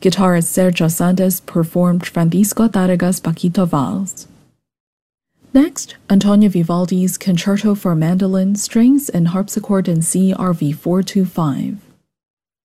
Guitarist Sergio Santos performed Francisco Tárrega's Paquito Vals. Next, Antonio Vivaldi's Concerto for Mandolin, Strings, and Harpsichord in C RV 425.